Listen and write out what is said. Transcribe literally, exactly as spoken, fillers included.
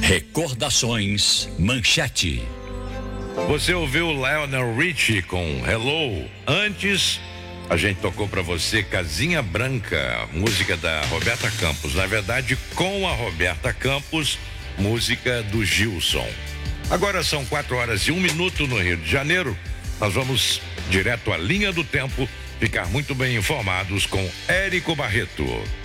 Recordações Manchete. Você ouviu Lionel Richie com Hello. Antes, a gente tocou pra você Casinha Branca, música da Roberta Campos. Na verdade, com a Roberta Campos, música do Gilson. Agora são quatro horas e um minuto no Rio de Janeiro. Nós vamos direto à linha do tempo, ficar muito bem informados com Érico Barreto.